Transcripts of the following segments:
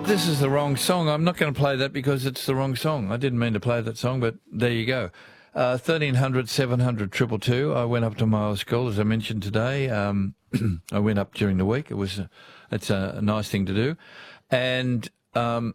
this is the wrong song. I'm not going to play that because it's the wrong song. I didn't mean to play that song, but there you go. 1300 700 222. I went up to my old school, as I mentioned today. I went up during the week. It's a nice thing to do. And I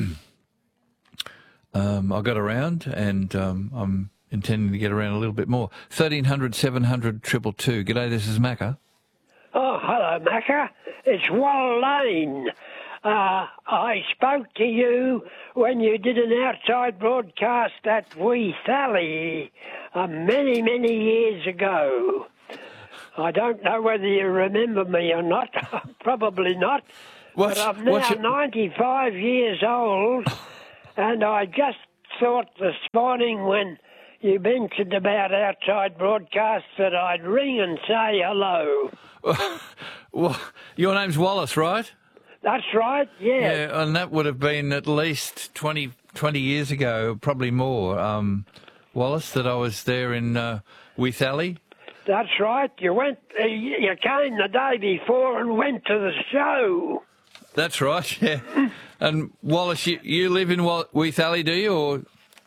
got around, and I'm intending to get around a little bit more. 1300 700 222. G'day, this is Macca. Oh, hello, Macca. It's Wal Lane. I spoke to you when you did an outside broadcast at Weethally many, many years ago. I don't know whether you remember me or not. Probably not. But I'm now 95 years old, and I just thought this morning when you mentioned about outside broadcasts that I'd ring and say hello. Well, your name's Wallace, right? That's right, yeah. Yeah, and that would have been at least 20 years ago, probably more, Wallace, that I was there in Weethally. That's right. You came the day before and went to the show. That's right, yeah. And Wallace, you live in Weethally, do you? Or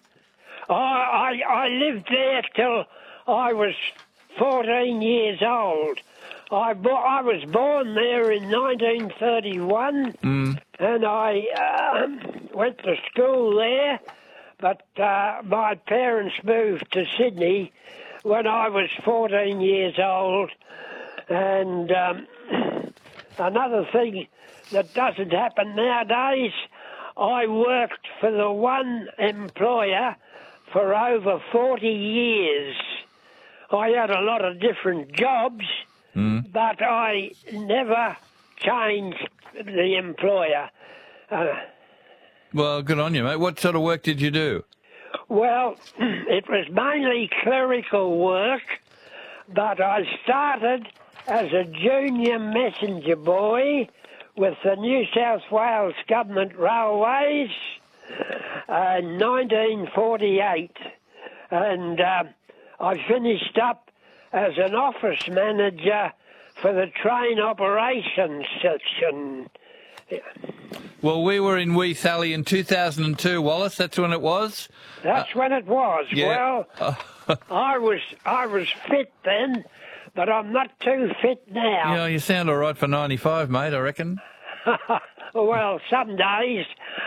I lived there till I was 14 years old. I was born there in 1931, and I went to school there, but my parents moved to Sydney when I was 14 years old. And another thing that doesn't happen nowadays, I worked for the one employer for over 40 years. I had a lot of different jobs, but I never changed the employer. Well, good on you, mate. What sort of work did you do? Well, it was mainly clerical work, but I started as a junior messenger boy with the New South Wales Government Railways in 1948. And I finished up as an office manager for the train operations section. Well, we were in Weethally in 2002, Wallace. That's when it was? That's when it was. Yeah. Well, I was fit then, but I'm not too fit now. Yeah, you sound all right for 95, mate, I reckon. Well, some days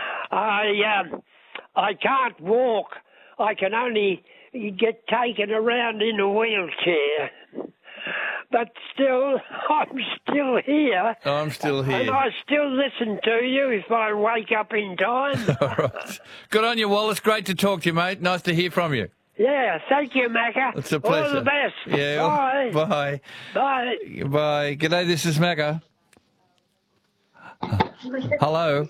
I can't walk. I can only get taken around in a wheelchair. But still, I'm still here. I'm still here. And I still listen to you if I wake up in time. All right. Good on you, Wallace. Great to talk to you, mate. Nice to hear from you. Yeah, thank you, Macca. It's a pleasure. All the best. Yeah. Bye. Bye. Bye. Bye. G'day, this is Macca. Hello.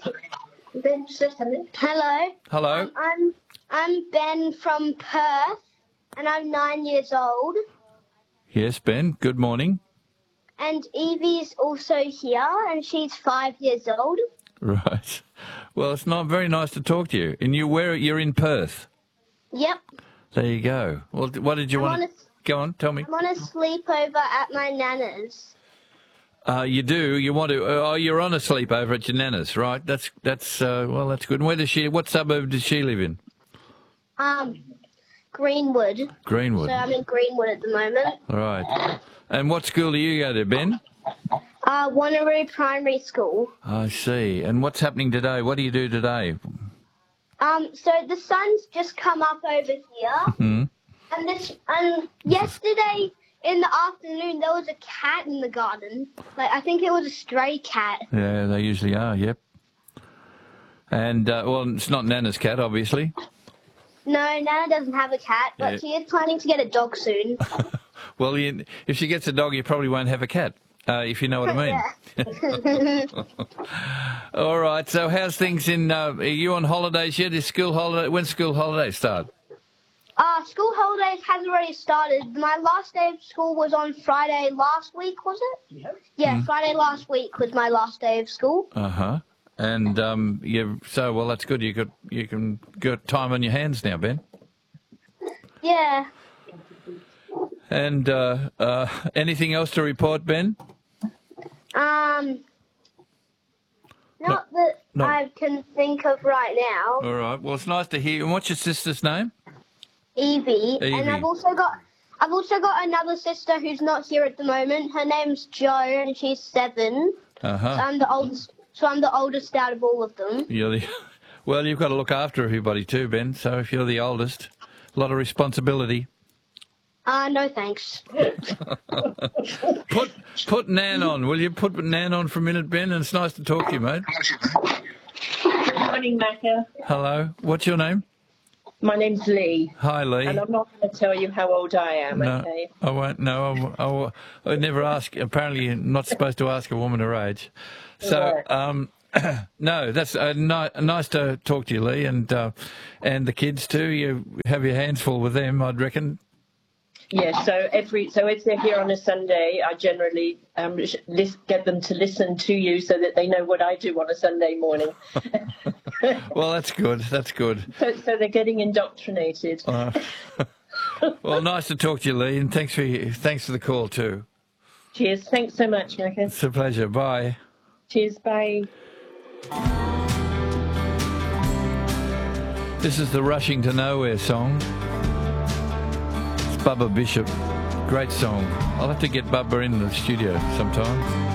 Hello. Hello. I'm Ben from Perth, and I'm 9 years old. Yes, Ben. Good morning. And Evie's also here, and she's 5 years old. Right. Well, it's not very nice to talk to you. And you're in Perth. Yep. There you go. Well, what did you want to... Go on, tell me. I'm on a sleepover at my nana's. You do. You want to? You're on a sleepover at your nana's, right? That's well, that's good. And where does she? What suburb does she live in? Greenwood. Greenwood. So I'm in Greenwood at the moment. All right. And what school do you go to, Ben? Wanneroo Primary School. I see. And what's happening today? What do you do today? So the sun's just come up over here, and yesterday in the afternoon there was a cat in the garden. Like I think it was a stray cat. Yeah, they usually are. Yep. And well, it's not Nana's cat, obviously. No, Nana doesn't have a cat, but she is planning to get a dog soon. Well, if she gets a dog, you probably won't have a cat, if you know what I mean. All right, so how's things in... are you on holidays yet? Is school holiday? When's school holidays start? School holidays has already started. My last day of school was on Friday last week, was it? Yeah, Friday last week was my last day of school. Uh-huh. And well, that's good. You can get time on your hands now, Ben. Yeah. And anything else to report, Ben? Not that I can think of right now. All right. Well, it's nice to hear. And what's your sister's name? Evie. And I've also got another sister who's not here at the moment. Her name's Jo, and she's 7. Uh-huh. So I'm the oldest out of all of them. Well, you've got to look after everybody too, Ben. So if you're the oldest, a lot of responsibility. No thanks. Put Nan on. Will you put Nan on for a minute, Ben? And it's nice to talk to you, mate. Good morning, Macca. Hello. What's your name? My name's Lee. Hi, Lee. And I'm not going to tell you how old I am, no, okay? I won't. No, I never ask. Apparently, you're not supposed to ask a woman her age. So, no, that's nice to talk to you, Lee, and the kids too. You have your hands full with them, I'd reckon. Yeah, so if they're here on a Sunday, I generally get them to listen to you so that they know what I do on a Sunday morning. Well, that's good. That's good. So they're getting indoctrinated. Well, nice to talk to you, Lee, and thanks for the call too. Cheers. Thanks so much, Macca. It's a pleasure. Bye. Cheers. Bye. This is the Rushing to Nowhere song. Bubba Bishop. Great song. I'll have to get Bubba in the studio sometime.